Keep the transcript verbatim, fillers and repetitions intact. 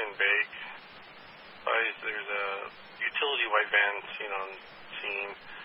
in Bake. There's a utility white van seen on scene.